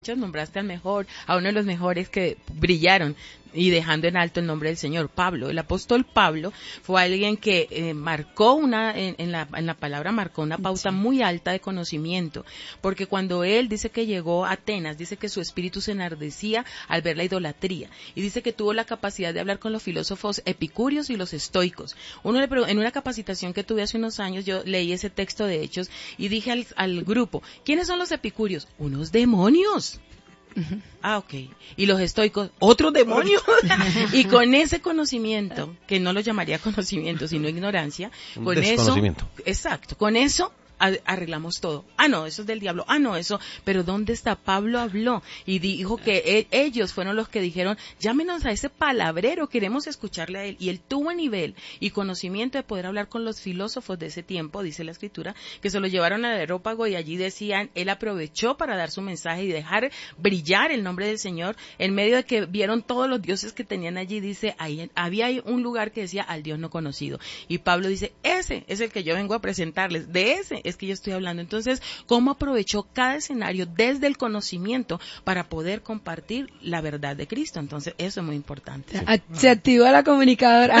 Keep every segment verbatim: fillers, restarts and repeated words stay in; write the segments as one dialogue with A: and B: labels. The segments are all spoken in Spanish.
A: Nombraste al mejor, a uno de los mejores que brillaron y dejando en alto el nombre del Señor, Pablo. El apóstol Pablo fue alguien que eh, marcó una, en, en, la, en la palabra marcó una pauta sí. muy alta de conocimiento, porque cuando él dice que llegó a Atenas, dice que su espíritu se enardecía al ver la idolatría, y dice que tuvo la capacidad de hablar con los filósofos epicúreos y los estoicos. Uno le preguntó, en una capacitación que tuve hace unos años, yo leí ese texto de Hechos y dije al, al grupo, ¿quiénes son los epicúreos? Unos demonios. Uh-huh. Ah, ok. Y los estoicos, otros demonios. Y con ese conocimiento, que no lo llamaría conocimiento, sino ignorancia,
B: Un
A: con eso, exacto, con eso arreglamos todo. Ah, no, eso es del diablo. Ah, no, eso. Pero ¿dónde está? Pablo habló y dijo que él, ellos fueron los que dijeron, llámenos a ese palabrero, queremos escucharle a él. Y él tuvo nivel y conocimiento de poder hablar con los filósofos de ese tiempo, dice la escritura, que se lo llevaron al areópago y allí decían, él aprovechó para dar su mensaje y dejar brillar el nombre del Señor en medio de que vieron todos los dioses que tenían allí. Dice, ahí había un lugar que decía al Dios no conocido. Y Pablo dice, ese es el que yo vengo a presentarles, de ese es que yo estoy hablando. Entonces, ¿cómo aprovechó cada escenario desde el conocimiento para poder compartir la verdad de Cristo? Entonces, eso es muy importante.
C: Sí. Se activó la comunicadora.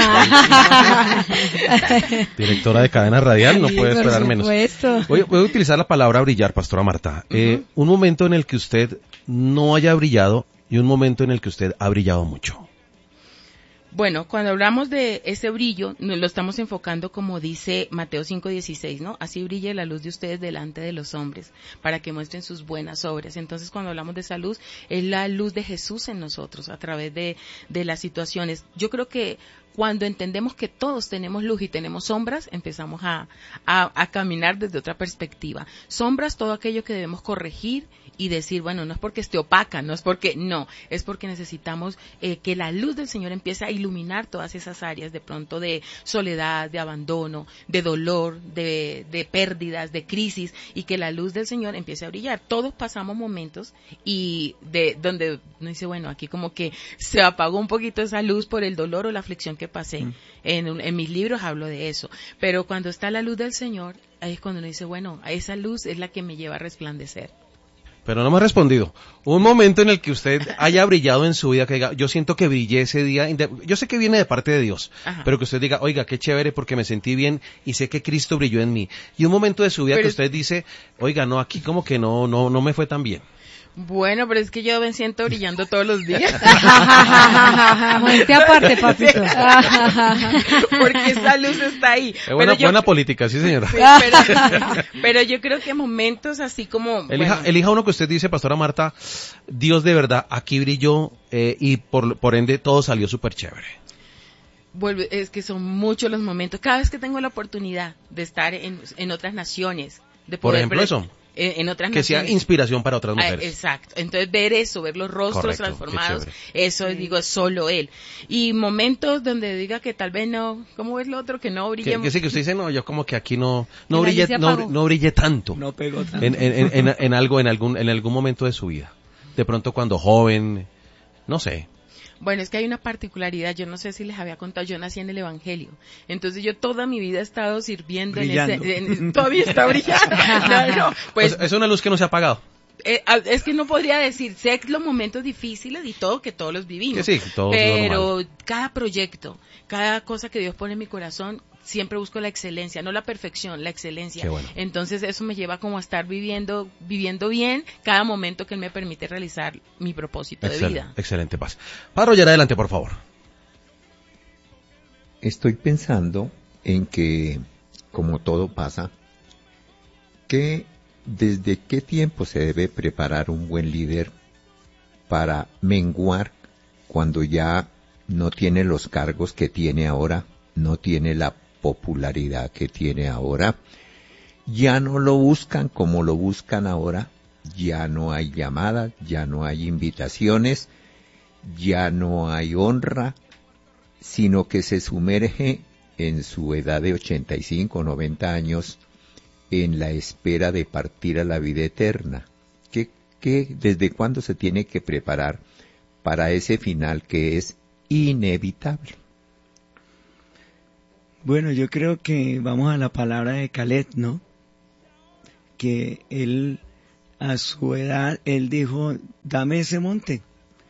B: Directora de cadena radial, no
C: sí,
B: puede esperar menos. Voy, voy a utilizar la palabra brillar, Pastora Marta. Uh-huh. Eh, un momento en el que usted no haya brillado y un momento en el que usted ha brillado mucho.
A: Bueno, cuando hablamos de ese brillo, nos lo estamos enfocando como dice Mateo cinco dieciséis, ¿no? Así brille la luz de ustedes delante de los hombres, para que muestren sus buenas obras. Entonces, cuando hablamos de esa luz, es la luz de Jesús en nosotros, a través de, de las situaciones. Yo creo que cuando entendemos que todos tenemos luz y tenemos sombras, empezamos a, a, a caminar desde otra perspectiva. Sombras, todo aquello que debemos corregir y decir, bueno, no es porque esté opaca, no es porque, no, es porque necesitamos eh, que la luz del Señor empiece a iluminar todas esas áreas de pronto de soledad, de abandono, de dolor, de, de pérdidas, de crisis, y que la luz del Señor empiece a brillar. Todos pasamos momentos y de donde uno dice, bueno, aquí como que se apagó un poquito esa luz por el dolor o la aflicción que pasé. Mm. En, en mis libros hablo de eso. Pero cuando está la luz del Señor, ahí es cuando uno dice, bueno, esa luz es la que me lleva a resplandecer.
B: Pero no me ha respondido. Un momento en el que usted haya brillado en su vida, que diga, yo siento que brillé ese día, yo sé que viene de parte de Dios, Ajá. pero que usted diga, oiga, qué chévere porque me sentí bien y sé que Cristo brilló en mí. Y un momento de su vida pero... que usted dice, oiga, no, aquí como que no, no, no me fue tan bien.
A: Bueno, pero es que yo me siento brillando todos los días.
C: Muerte aparte, papito.
A: Porque esa luz está ahí.
B: Es buena, yo, buena política, sí, señora.
A: Sí, pero, pero yo creo que momentos así como...
B: Elija, bueno. elija uno que usted dice, Pastora Marta, Dios de verdad, aquí brilló eh, y por, por ende todo salió súper chévere.
A: Vuelve, es que son muchos los momentos. Cada vez que tengo la oportunidad de estar en, en otras naciones, de poder...
B: Por ejemplo, pre- eso.
A: En otras
B: que
A: naciones.
B: sea inspiración para otras mujeres.
A: Ah, exacto. Entonces ver eso, ver los rostros Correcto, transformados, eso sí. digo, es solo él. Y momentos donde diga que tal vez no, ¿cómo es lo otro? Que no brille.
B: Que, que sí, que usted dice, no, yo como que aquí no, no brille, no, no brille tanto.
D: No pegó tanto.
B: En, en, en, en algo, en algún, en algún momento de su vida. De pronto cuando joven, no sé.
A: Bueno, es que hay una particularidad, yo no sé si les había contado, yo nací en el Evangelio, entonces yo toda mi vida he estado sirviendo
D: Brillando.
A: en ese, en, todavía está brillando, no, no, pues,
B: pues es una luz que no se ha apagado.
A: Eh, es que no podría decir, sé los momentos difíciles y todo, que todos los vivimos,
B: que sí, todos
A: pero cada proyecto, cada cosa que Dios pone en mi corazón, siempre busco la excelencia, no la perfección, la excelencia.
B: Bueno.
A: Entonces eso me lleva como a estar viviendo, viviendo bien cada momento que Él me permite realizar mi propósito
B: excelente,
A: de vida.
B: Excelente, Paz. Para Roger, adelante, por favor.
E: Estoy pensando en que, como todo pasa, que desde qué tiempo se debe preparar un buen líder para menguar cuando ya no tiene los cargos que tiene ahora, no tiene la popularidad que tiene ahora, ya no lo buscan como lo buscan ahora, ya no hay llamadas, ya no hay invitaciones, ya no hay honra, sino que se sumerge en su edad de ochenta y cinco, noventa años en la espera de partir a la vida eterna. ¿Qué, qué, desde cuándo se tiene que preparar para ese final que es inevitable?
D: Bueno, yo creo que vamos a la palabra de Caleb, ¿no? Que él a su edad, él dijo, dame ese monte.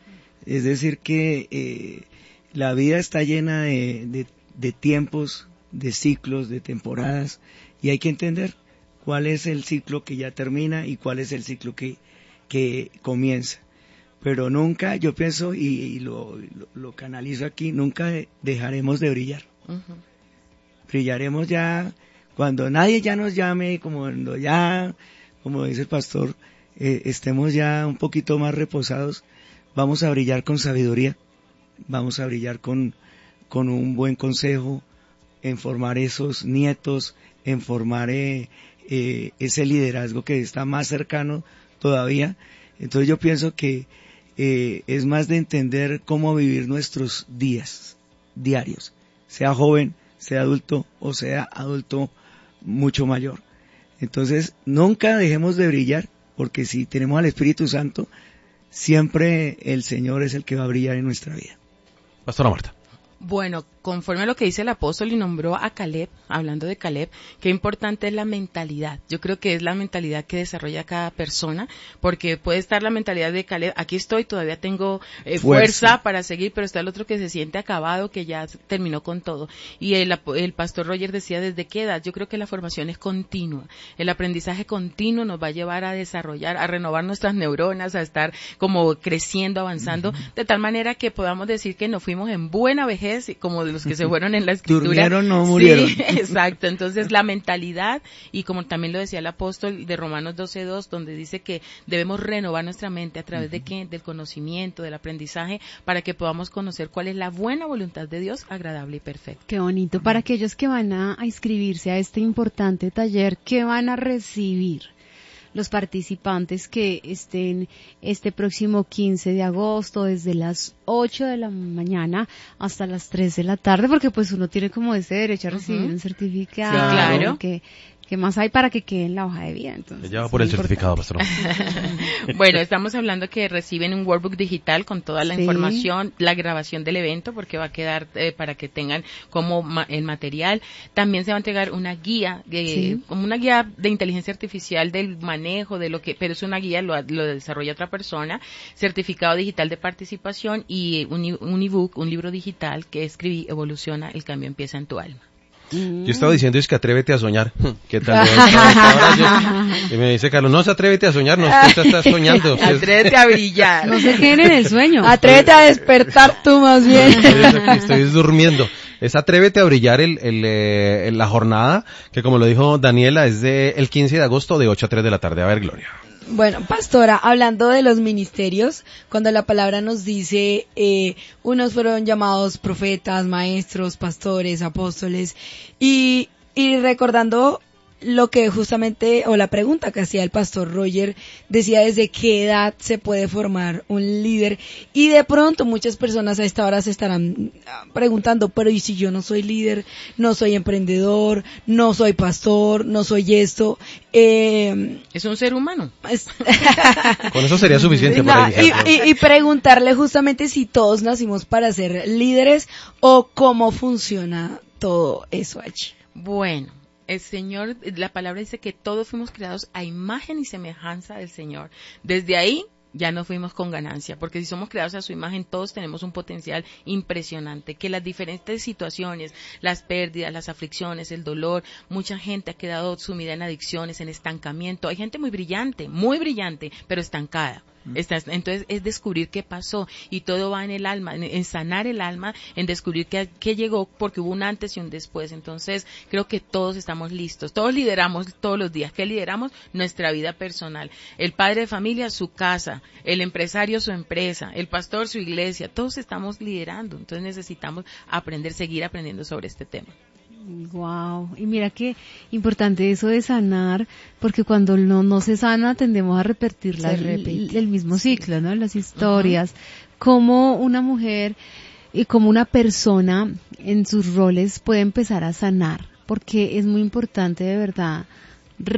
D: Es decir que eh, la vida está llena de, de, de tiempos, de ciclos, de temporadas, y hay que entender cuál es el ciclo que ya termina y cuál es el ciclo que, que comienza. Pero nunca, yo pienso, y, y lo, lo, lo canalizo aquí, nunca dejaremos de brillar. Uh-huh. Brillaremos ya cuando nadie ya nos llame, como cuando ya, como dice el pastor, eh, estemos ya un poquito más reposados, vamos a brillar con sabiduría, vamos a brillar con, con un buen consejo, en formar esos nietos, en formar eh, eh, ese liderazgo que está más cercano todavía. Entonces yo pienso que eh, es más de entender cómo vivir nuestros días diarios, sea joven, sea adulto o sea adulto mucho mayor. Entonces nunca dejemos de brillar, porque si tenemos al Espíritu Santo, siempre el Señor es el que va a brillar en nuestra vida.
B: Pastora Marta.
A: Bueno, conforme a lo que dice el apóstol y nombró a Caleb, hablando de Caleb, qué importante es la mentalidad. Yo creo que es la mentalidad que desarrolla cada persona, porque puede estar la mentalidad de Caleb, aquí estoy, todavía tengo eh, fuerza. fuerza para seguir, pero está el otro que se siente acabado, que ya terminó con todo. Y el, el pastor Roger decía, ¿desde qué edad? Yo creo que la formación es continua. El aprendizaje continuo nos va a llevar a desarrollar, a renovar nuestras neuronas, a estar como creciendo, avanzando, uh-huh. de tal manera que podamos decir que nos fuimos en buena vejez, como de los que se fueron en la escritura.
D: Durmieron, no murieron.
A: Sí, exacto. Entonces la mentalidad, y como también lo decía el apóstol de Romanos doce dos, donde dice que debemos renovar nuestra mente a través uh-huh. de qué, del conocimiento, del aprendizaje, para que podamos conocer cuál es la buena voluntad de Dios, agradable y perfecta.
C: Qué bonito. Para aquellos que van a, a inscribirse a este importante taller, ¿qué van a recibir los participantes que estén este próximo quince de agosto desde las ocho de la mañana hasta las tres de la tarde? Porque pues uno tiene como ese derecho a recibir uh-huh. un certificado.
A: Sí, claro.
C: Que, que más hay para que quede en la hoja de vida. Entonces,
B: ya va por el certificado, pastor.
A: Bueno, estamos hablando que reciben un workbook digital con toda la sí. información, la grabación del evento, porque va a quedar eh, para que tengan como ma- el material. También se va a entregar una guía, eh, sí. como una guía de inteligencia artificial del manejo de lo que, pero es una guía, lo, lo desarrolla otra persona, certificado digital de participación y un, un ebook, un libro digital que escribí, Evoluciona, el cambio empieza en tu alma.
B: Yo estaba diciendo, es que atrévete a soñar. ¿Qué tal? Yo, y me dice Carlos, no, se atrévete a soñar, no, usted está soñando.
A: Atrévete a brillar.
C: No se queden en el sueño.
A: Atrévete a despertar tú más bien.
B: Estoy, estoy durmiendo. Es atrévete a brillar el, el, eh, la jornada, que como lo dijo Daniela, es de el quince de agosto de ocho a tres de la tarde. A ver, Gloria.
F: Bueno, pastora, hablando de los ministerios, cuando la palabra nos dice, eh, unos fueron llamados profetas, maestros, pastores, apóstoles, y, y recordando lo que justamente, o la pregunta que hacía el pastor Roger, decía desde qué edad se puede formar un líder, y de pronto muchas personas a esta hora se estarán preguntando, pero ¿y si yo no soy líder, no soy emprendedor, no soy pastor, no soy esto? Eh,
A: es un ser humano.
F: Es
B: Con eso sería suficiente
F: no,
B: para iniciar.
F: Y, y, y preguntarle justamente si todos nacimos para ser líderes o cómo funciona todo eso allí.
A: Bueno, el Señor, la palabra dice que todos fuimos creados a imagen y semejanza del Señor. Desde ahí ya no fuimos con ganancia, porque si somos creados a su imagen, todos tenemos un potencial impresionante, que las diferentes situaciones, las pérdidas, las aflicciones, el dolor, mucha gente ha quedado sumida en adicciones, en estancamiento. Hay gente muy brillante, muy brillante, pero estancada. Entonces es descubrir qué pasó, y todo va en el alma, en sanar el alma, en descubrir qué, qué llegó, porque hubo un antes y un después. Entonces creo que todos estamos listos, todos lideramos todos los días. ¿Qué lideramos? Nuestra vida personal. El padre de familia, su casa, el empresario, su empresa, el pastor, su iglesia, todos estamos liderando. Entonces necesitamos aprender, seguir aprendiendo sobre este tema.
C: Wow, y mira qué importante eso de sanar, porque cuando no, no se sana tendemos a repetir la, el, el mismo ciclo, ¿no? Las historias, uh-huh. Cómo una mujer y como una persona en sus roles puede empezar a sanar, porque es muy importante de verdad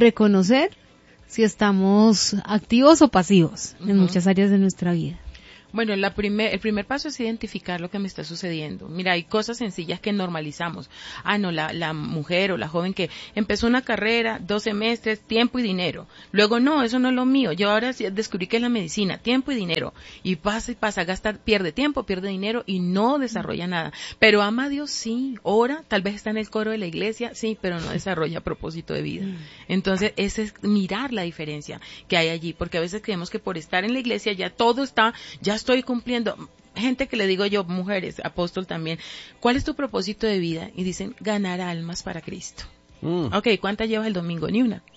C: reconocer si estamos activos o pasivos uh-huh. en muchas áreas de nuestra vida.
A: Bueno, la primer, el primer paso es identificar lo que me está sucediendo. Mira, hay cosas sencillas que normalizamos. Ah, no, la, la mujer o la joven que empezó una carrera, dos semestres, tiempo y dinero. Luego, no, eso no es lo mío. Yo ahora descubrí que es la medicina, tiempo y dinero. Y pasa y pasa, gasta, pierde tiempo, pierde dinero y no desarrolla nada. Pero ama a Dios, sí. Ora, tal vez está en el coro de la iglesia, sí, pero no desarrolla propósito de vida. Entonces, ese es mirar la diferencia que hay allí, porque a veces creemos que por estar en la iglesia ya todo está, ya estoy cumpliendo. Gente que le digo yo, mujeres, apóstol también, ¿cuál es tu propósito de vida? Y dicen, ganar almas para Cristo. Mm. Ok, ¿cuántas llevas el domingo? Ni una.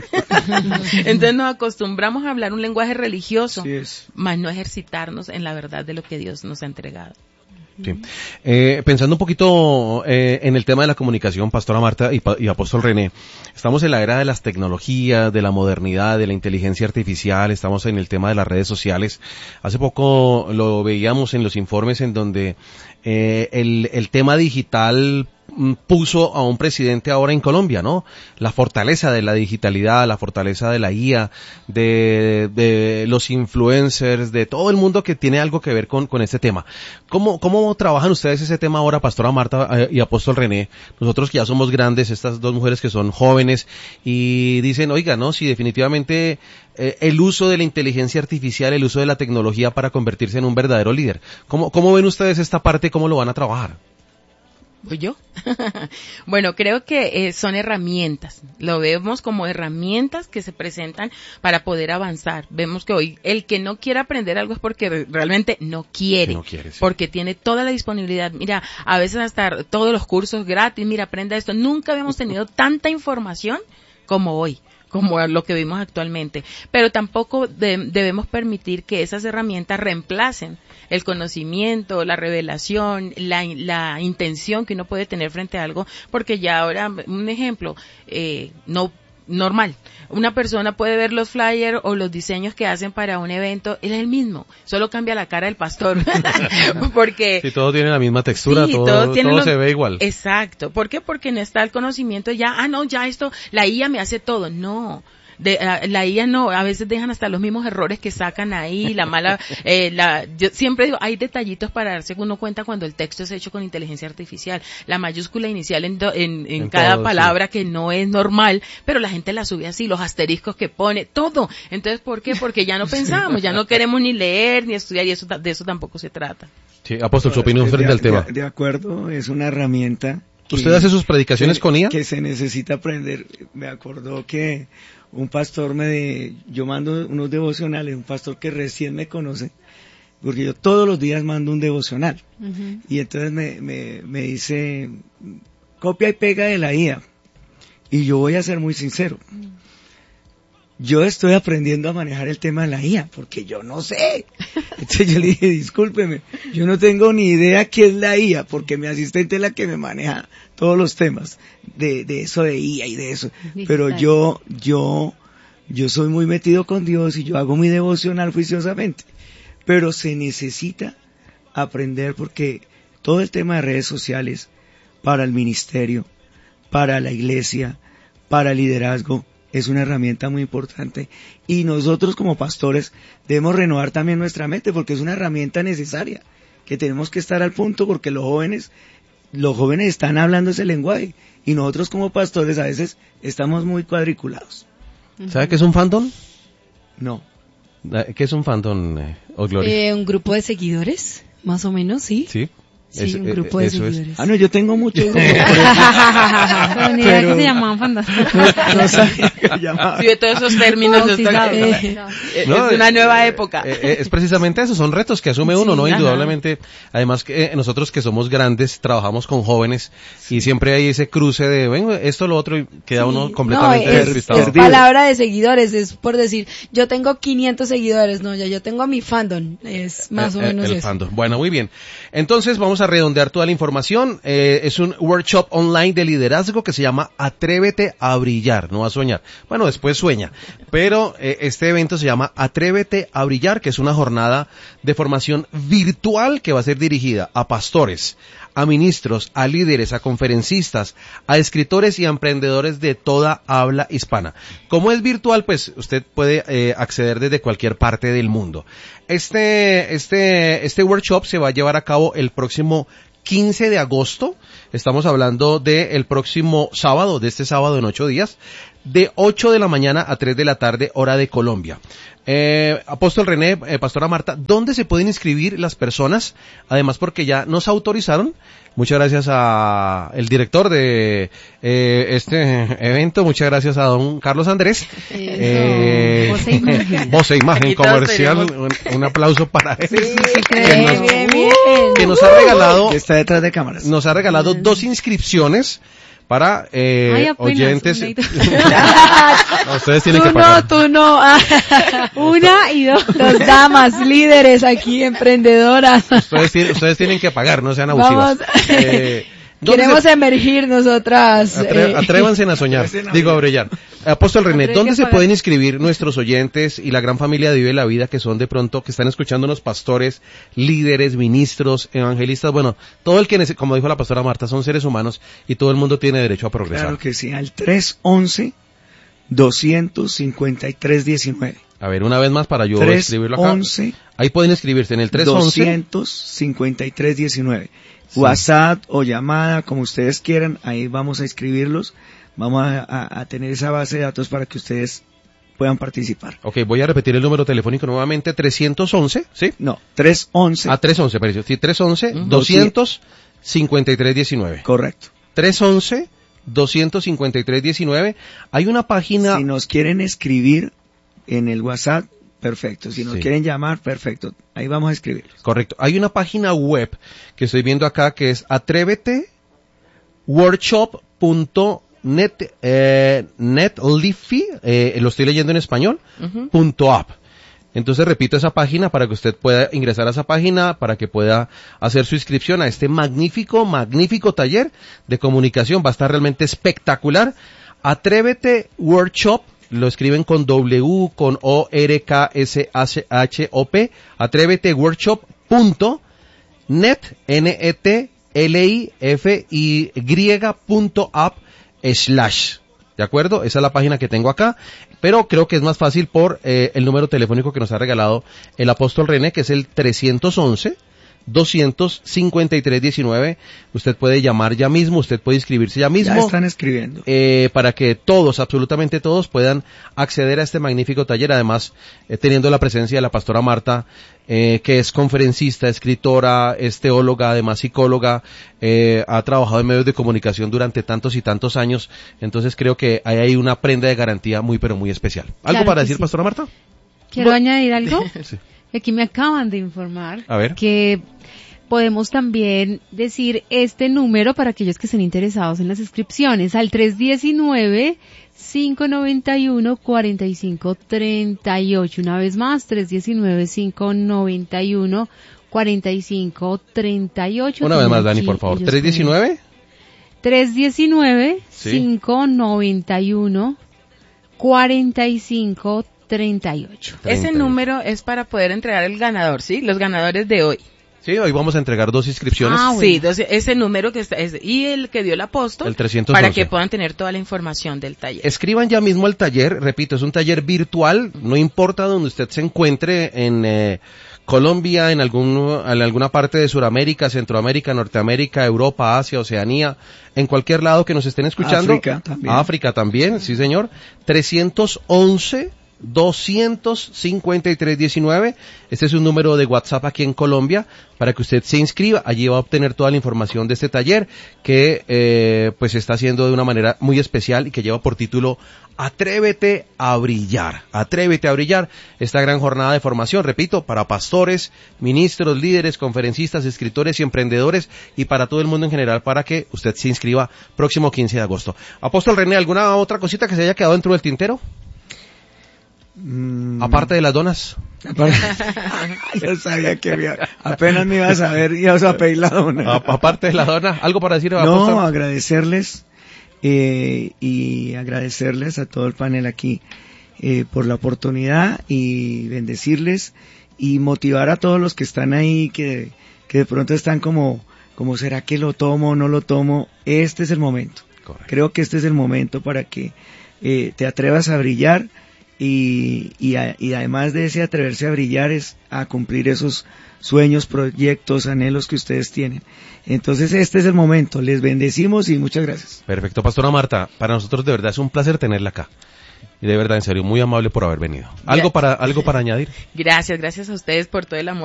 A: Entonces nos acostumbramos a hablar un lenguaje religioso, sí es. Más no ejercitarnos en la verdad de lo que Dios nos ha entregado.
B: Sí. Eh, pensando un poquito eh, en el tema de la comunicación, Pastora Marta y, y Apóstol René, estamos en la era de las tecnologías, de la modernidad, de la inteligencia artificial, estamos en el tema de las redes sociales. Hace poco lo veíamos en los informes en donde eh, el, el tema digital puso a un presidente ahora en Colombia, ¿no? La fortaleza de la digitalidad, la fortaleza de la I A, de, de los influencers, de todo el mundo que tiene algo que ver con, con este tema. ¿Cómo, cómo trabajan ustedes ese tema ahora, Pastora Marta eh, y Apóstol René? Nosotros que ya somos grandes, estas dos mujeres que son jóvenes y dicen, oiga, ¿no? Si definitivamente eh, el uso de la inteligencia artificial, el uso de la tecnología para convertirse en un verdadero líder. ¿Cómo, cómo ven ustedes esta parte? ¿Cómo lo van a trabajar?
A: ¿Voy yo? Bueno, creo que eh, son herramientas. Lo vemos como herramientas que se presentan para poder avanzar. Vemos que hoy el que no quiere aprender algo es porque realmente no quiere. No quiere, sí. Porque tiene toda la disponibilidad. Mira, a veces hasta todos los cursos gratis. Mira, aprenda esto. Nunca habíamos tenido tanta información como hoy, como lo que vimos actualmente. Pero tampoco de, debemos permitir que esas herramientas reemplacen el conocimiento, la revelación, la, la intención que uno puede tener frente a algo, porque ya ahora, un ejemplo, eh, no normal, una persona puede ver los flyers o los diseños que hacen para un evento, es el mismo, solo cambia la cara del pastor, porque...
B: Si todo tiene la misma textura, sí, todo, todo, todo lo, se ve igual.
A: Exacto, ¿por qué? Porque no está el conocimiento ya, ah no, ya esto, la I A me hace todo, no... De, uh, la I A no, a veces dejan hasta los mismos errores que sacan ahí, la mala, eh, la, yo siempre digo, hay detallitos para darse uno cuenta cuando el texto es hecho con inteligencia artificial, la mayúscula inicial en, do, en, en, en cada todo, palabra sí. Que no es normal, pero la gente la sube así, los asteriscos que pone, todo. Entonces, ¿por qué? Porque ya no pensamos, ya no queremos ni leer, ni estudiar, y eso, de eso tampoco se trata.
B: Sí, Apóstol, su opinión frente al tema.
D: De, de acuerdo, es una herramienta. Que,
B: ¿usted hace sus predicaciones
D: que,
B: con I A?
D: Que se necesita aprender. Me acordó que un pastor me de, yo mando unos devocionales, un pastor que recién me conoce, porque yo todos los días mando un devocional. Uh-huh. Y entonces me, me, me dice, copia y pega de la I A. Y yo voy a ser muy sincero. Uh-huh. Yo estoy aprendiendo a manejar el tema de la I A, porque yo no sé. Entonces yo le dije, discúlpeme, yo no tengo ni idea qué es la I A, porque mi asistente es la que me maneja todos los temas de, de eso de I A y de eso. Pero yo, yo, yo soy muy metido con Dios y yo hago mi devocional juiciosamente. Pero se necesita aprender porque todo el tema de redes sociales, para el ministerio, para la iglesia, para el liderazgo, es una herramienta muy importante y nosotros como pastores debemos renovar también nuestra mente porque es una herramienta necesaria que tenemos que estar al punto porque los jóvenes los jóvenes están hablando ese lenguaje y nosotros como pastores a veces estamos muy cuadriculados.
B: ¿Sabe qué es un fandom?
D: No.
B: ¿Qué es un fandom, eh, oh, Gloria?
F: Eh, un grupo de seguidores, más o menos, sí.
B: Sí.
F: Sí,
B: es,
F: un grupo de
B: eso
F: seguidores.
B: Es.
D: Ah, no, yo tengo muchos grupos.
C: Pero ni idea que se llamaban fandásticos.
D: No, no sabía que se llamaban.
A: Sí, de todos esos términos. No, sí, eh, es no, una nueva época.
B: Eh, eh, es precisamente eso, son retos que asume uno, sí, ¿no? Ajá. Indudablemente. Además que eh, nosotros que somos grandes, trabajamos con jóvenes sí. Y siempre hay ese cruce de, bueno, esto, lo otro, y queda sí. uno completamente
F: no, es,
B: despistado.
F: Es palabra de seguidores, es por decir, yo tengo quinientos seguidores, no, ya yo tengo a mi fandom, es más
B: eh,
F: o menos
B: el
F: eso.
B: Fandom. Bueno, muy bien. Entonces vamos a a redondear toda la información. Eh, es un workshop online de liderazgo que se llama Atrévete a brillar, no a soñar. Bueno, después sueña, pero eh, este evento se llama Atrévete a brillar, que es una jornada de formación virtual que va a ser dirigida a pastores, a ministros, a líderes, a conferencistas, a escritores y a emprendedores de toda habla hispana. Como es virtual, pues usted puede eh, acceder desde cualquier parte del mundo. Este, este, este workshop se va a llevar a cabo el próximo quince de agosto. Estamos hablando del próximo sábado, de este sábado en ocho días, de ocho de la mañana a tres de la tarde, hora de Colombia. Eh, Apóstol René, eh, Pastora Marta, ¿dónde se pueden inscribir las personas? Además, porque ya nos autorizaron. Muchas gracias a el director de eh, este evento. Muchas gracias a don Carlos Andrés.
C: Eh, Voz e Imagen.
B: Voz e Imagen comercial. Un, un aplauso para él.
F: Sí, sí,
B: que,
F: bien,
B: nos,
F: bien, bien.
B: que nos ha regalado.
D: Que está detrás de cámaras.
B: Nos ha regalado dos inscripciones para eh,
C: Ay, apenas,
B: oyentes.
F: No,
B: ustedes tienen
F: tú
B: que pagar.
F: no, tú no.
C: Una y dos.
F: Dos damas, líderes aquí, emprendedoras.
B: Ustedes, tienen, ustedes tienen que pagar, no sean abusivas.
F: Vamos.
B: Eh, ¿dónde
F: Queremos
B: se-
F: emergir nosotras.
B: Atre-
F: eh,
B: atrévanse a soñar, digo a brillar. Apóstol René,
C: Hay
B: ¿dónde
C: que
B: se
C: pagar.
B: pueden inscribir nuestros oyentes y la gran familia de Vive la Vida que son de pronto, que están escuchándonos pastores, líderes, ministros, evangelistas? Bueno, todo el que, nece- como dijo la pastora Marta, son seres humanos y todo el mundo tiene derecho a progresar.
D: Claro que sí, al tres once, doscientos cincuenta y tres diecinueve.
B: A ver, una vez más para yo escribirlo acá.
D: tres once,
B: Ahí pueden escribirse en el tres once.
D: doscientos cincuenta y tres diecinueve. WhatsApp o llamada, como ustedes quieran, ahí vamos a escribirlos. Vamos a, a- a tener esa base de datos para que ustedes puedan participar.
B: Ok, voy a repetir el número telefónico nuevamente, trescientos once, ¿sí?
D: No, tres once.
B: Ah, trescientos once, perdón, sí, trescientos once, doscientos cincuenta y tres diecinueve.
D: Correcto.
B: trescientos once, doscientos cincuenta y tres diecinueve. Hay una página...
D: Si nos quieren escribir en el WhatsApp, perfecto. Si nos
B: Sí.
D: quieren llamar, perfecto. Ahí vamos a escribirlos.
B: Correcto. Hay una página web que estoy viendo acá que es atrévete workshop punto net, eh, netleafy, eh, lo estoy leyendo en español,
A: Ujú.
B: punto app. Entonces repito esa página para que usted pueda ingresar a esa página, para que pueda hacer su inscripción a este magnífico, magnífico taller de comunicación. Va a estar realmente espectacular. Atrévete Workshop, lo escriben con W, con O, R, K, S, H, O, P, atrévete workshop punto net, N, E, T, L, I, F, Y, punto app, slash. ¿De acuerdo? Esa es la página que tengo acá, pero creo que es más fácil por eh, el número telefónico que nos ha regalado el apóstol René, que es el trescientos once, doscientos cincuenta y tres diecinueve. Usted puede llamar ya mismo, usted puede inscribirse ya mismo.
D: Ya están escribiendo.
B: Eh, para que todos, absolutamente todos, puedan acceder a este magnífico taller, además eh, teniendo la presencia de la pastora Marta, eh, que es conferencista, escritora, es teóloga, además psicóloga, eh, ha trabajado en medios de comunicación durante tantos y tantos años, entonces creo que ahí hay una prenda de garantía muy pero muy especial. ¿Algo
C: Claro
B: para
C: que
B: decir,
C: sí.
B: pastora Marta?
C: ¿Quiero añadir algo?
B: Sí.
C: Aquí me acaban de informar
B: A ver.
C: que podemos también decir este número para aquellos que estén interesados en las inscripciones al tres uno nueve, cinco nueve uno, cuatro cinco tres ocho. Una vez más, tres uno nueve, cinco nueve uno, cuatro cinco tres ocho.
B: Una vez más, Dani,
C: Aquí
B: por favor.
C: ellos
B: ¿tres diecinueve?
C: tres uno nueve,
B: Sí.
C: cinco nueve uno, cuatro cinco tres ocho.
A: Ese
B: treinta y ocho.
A: número es para poder entregar el ganador, ¿sí? Los ganadores de hoy.
B: Sí, hoy vamos a entregar dos inscripciones.
C: Ah, bueno.
A: Sí, entonces, ese número que está, es- y el que dio el apóstol,
B: El trescientos once.
A: para que puedan tener toda la información del taller.
B: Escriban ya mismo al taller, repito, es un taller virtual, no importa donde usted se encuentre, en eh, Colombia, en, algún, en alguna parte de Sudamérica, Centroamérica, Norteamérica, Europa, Asia, Oceanía, en cualquier lado que nos estén escuchando.
D: África también.
B: África también, sí señor. trescientos once, doscientos cincuenta y tres diecinueve. Este es un número de WhatsApp aquí en Colombia para que usted se inscriba. Allí va a obtener toda la información de este taller que eh, pues se está haciendo de una manera muy especial y que lleva por título Atrévete a brillar. Atrévete a brillar. Esta gran jornada de formación, repito, para pastores, ministros, líderes, conferencistas, escritores y emprendedores y para todo el mundo en general para que usted se inscriba próximo quince de agosto. Apóstol René, ¿alguna otra cosita que se haya quedado dentro del tintero? Mm. Aparte de las donas.
D: Yo sabía que había, apenas me ibas a ver y ibas a pedir la dona.
B: A, aparte de la dona, ¿algo para decir?
D: No, apóstol? agradecerles eh, y agradecerles a todo el panel aquí eh, por la oportunidad y bendecirles y motivar a todos los que están ahí que, que de pronto están como, como ¿será que lo tomo o no lo tomo? Este es el momento. Correcto. Creo que este es el momento para que eh, te atrevas a brillar. Y, y, a, y además de ese atreverse a brillar es a cumplir esos sueños, proyectos, anhelos que ustedes tienen. Entonces este es el momento, les bendecimos y muchas gracias.
B: Perfecto, Pastora Marta, para nosotros de verdad es un placer tenerla acá. Y de verdad, en serio, muy amable por haber venido. ¿Algo para, algo para añadir?
A: Gracias, gracias a ustedes por todo el amor